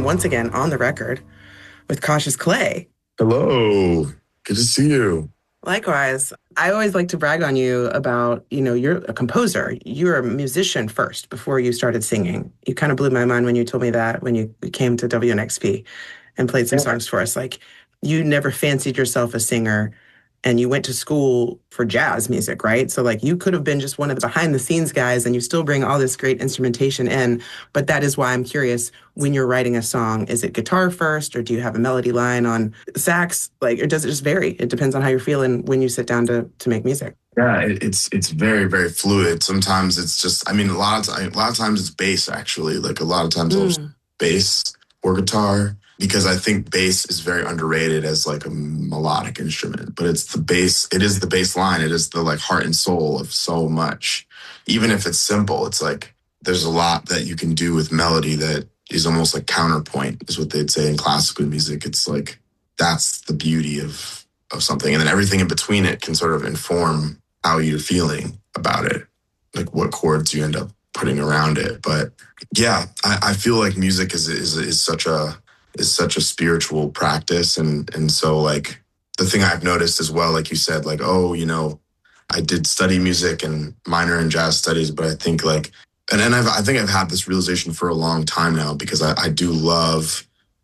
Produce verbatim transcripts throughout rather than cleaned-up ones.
once again on the record with Cautious Clay. Hello. Good to see you. Likewise. I always like to brag on you about, you know, you're a composer. You're a musician first before you started singing. You kind of blew my mind when you told me that when you came to W N X P and played some yeah. songs for us. Like, you never fancied yourself a singer, and you went to school for jazz music, right? So, like, you could have been just one of the behind-the-scenes guys, and you still bring all this great instrumentation in. But that is why I'm curious, when you're writing a song, is it guitar first, or do you have a melody line on sax? Like, or does it just vary? It depends on how you're feeling when you sit down to to make music. Yeah, it's it's very, very fluid. Sometimes it's just, I mean, a lot of times, a lot of times it's bass, actually. Like, a lot of times mm. I'll just bass or guitar, because I think bass is very underrated as like a melodic instrument, but it's the bass, it is the bass line. It is the like heart and soul of so much. Even if it's simple, it's like, there's a lot that you can do with melody that is almost like counterpoint, is what they'd say in classical music. It's like, that's the beauty of, of something. And then everything in between it can sort of inform how you're feeling about it, like what chords you end up putting around it. But yeah, I, I feel like music is, is, is such a, is such a spiritual practice. And, and so like the thing I've noticed as well, like you said, like, oh, you know, I did study music and minor in jazz studies, but I think like, and then I've, I think I've had this realization for a long time now, because I, I do love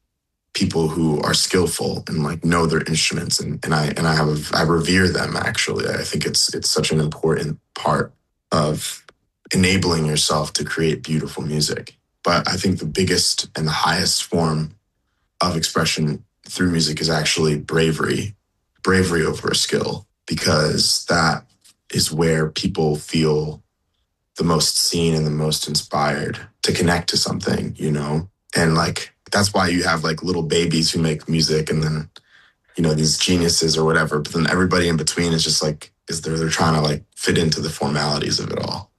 people who are skillful and like know their instruments. And, and I, and I have, a, I revere them actually. I think it's, it's such an important part of enabling yourself to create beautiful music. But I think the biggest and the highest form of expression through music is actually bravery, bravery over a skill, because that is where people feel the most seen and the most inspired to connect to something, you know? And like, that's why you have like little babies who make music, and then, you know, these geniuses or whatever, but then everybody in between is just like, is there, they're trying to like fit into the formalities of it all.